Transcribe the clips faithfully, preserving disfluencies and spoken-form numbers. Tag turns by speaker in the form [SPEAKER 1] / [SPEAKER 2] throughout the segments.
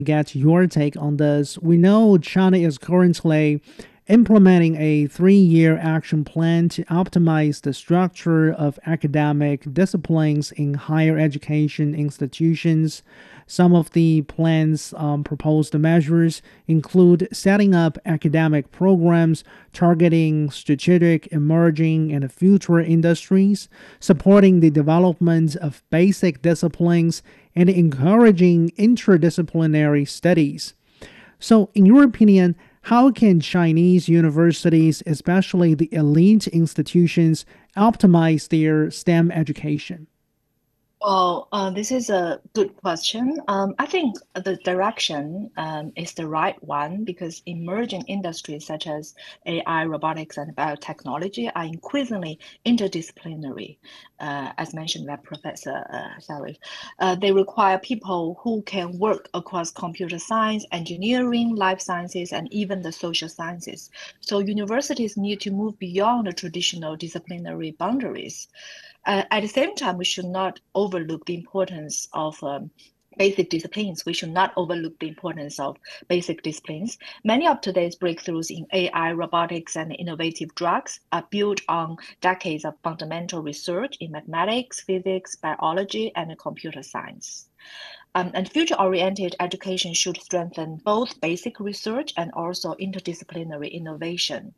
[SPEAKER 1] get your take on this. We know China is currently implementing a three year action plan to optimize the structure of academic disciplines in higher education institutions. Some of the plan's um, proposed measures include setting up academic programs targeting strategic, emerging, and future industries, supporting the development of basic disciplines, and encouraging interdisciplinary studies. So, in your opinion, how can Chinese universities, especially the elite institutions, optimize their STEM education?
[SPEAKER 2] Well, uh, this is a good question. Um, I think the direction um, is the right one because emerging industries such as A I, robotics, and biotechnology are increasingly interdisciplinary, uh, as mentioned by Professor uh, Sharif. Uh, they require people who can work across computer science, engineering, life sciences, and even the social sciences. So universities need to move beyond the traditional disciplinary boundaries. Uh, at the same time, we should not overlook the importance of um, basic disciplines. We should not overlook the importance of basic disciplines. Many of today's breakthroughs in A I, robotics, and innovative drugs are built on decades of fundamental research in mathematics, physics, biology, and computer science. Um, and future-oriented education should strengthen both basic research and also interdisciplinary innovation.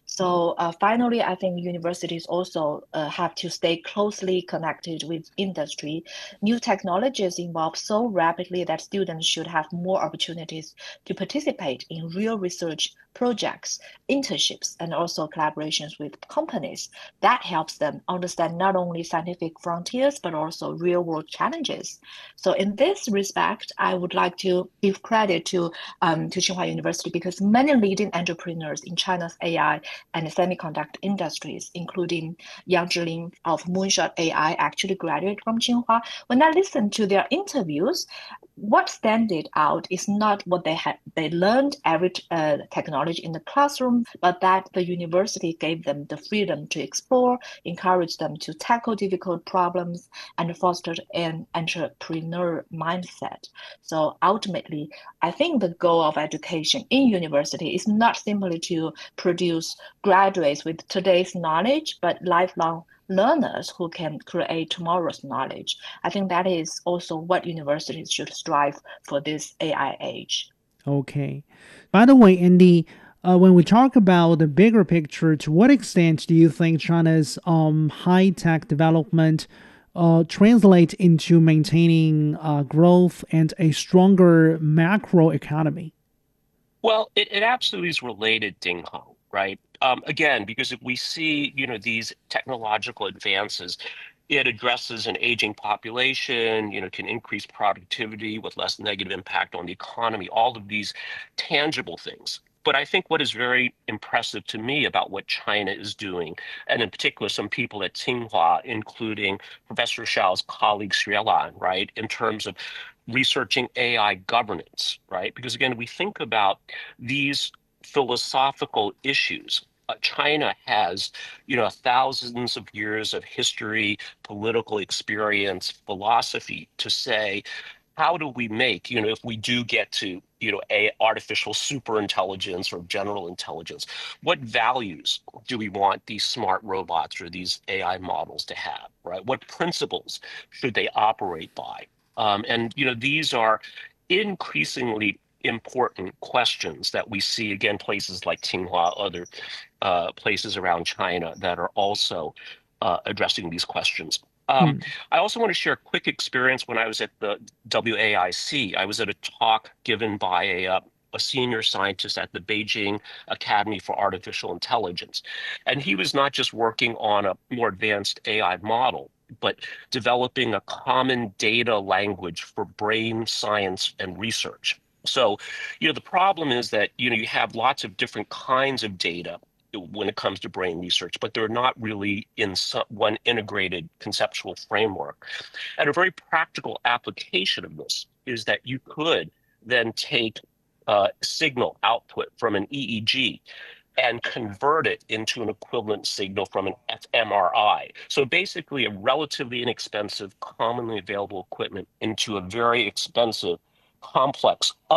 [SPEAKER 2] So uh, finally, I think universities also uh, have to stay closely connected with industry. New technologies evolve so rapidly that students should have more opportunities to participate in real research projects, internships, and also collaborations with companies. That helps them understand not only scientific frontiers, but also real world challenges. So in this respect, I would like to give credit to, um, to Tsinghua University because many leading entrepreneurs in China's A I and semiconductor industries, including Yang Zhilin of Moonshot A I, actually graduated from Tsinghua. When I listened to their interviews, what stands out is not what they had they learned every uh, technology in the classroom, but that the university gave them the freedom to explore, encouraged them to tackle difficult problems, and fostered an entrepreneur mindset. So ultimately, I think the goal of education in university is not simply to produce graduates with today's knowledge, but lifelong learners who can create tomorrow's knowledge. I think that is also what universities should strive for this A I age.
[SPEAKER 1] Okay. By the way, Andy, uh, when we talk about the bigger picture, to what extent do you think China's um, high tech development uh, translate into maintaining uh, growth and a stronger macro economy?
[SPEAKER 3] Well, it, it absolutely is related, Ding Hong, right? Um, again, because if we see, you know, these technological advances, it addresses an aging population, you know, can increase productivity with less negative impact on the economy, all of these tangible things. But I think what is very impressive to me about what China is doing, and in particular, some people at Tsinghua, including Professor Xiao's colleague Xue Lan, right, in terms of researching A I governance, right? Because again, we think about these philosophical issues. Uh, China has, you know, thousands of years of history, political experience, philosophy to say, how do we make, you know, if we do get to, you know, a artificial super intelligence or general intelligence, what values do we want these smart robots or these A I models to have, right? What principles should they operate by? Um, and, you know, these are increasingly important questions that we see again places like Tsinghua, other uh, places around China that are also uh, addressing these questions. Um,
[SPEAKER 1] Hmm.
[SPEAKER 3] I also want to share a quick experience when I was at the W A I C. I was at a talk given by a, uh, a senior scientist at the Beijing Academy for Artificial Intelligence. And he was not just working on a more advanced A I model, but developing a common data language for brain science and research. So, you know, the problem is that, you know, you have lots of different kinds of data when it comes to brain research, but they're not really in some, one integrated conceptual framework. And a very practical application of this is that you could then take uh, signal output from an E E G and convert it into an equivalent signal from an fMRI. So basically, a relatively inexpensive, commonly available equipment into a very expensive, complex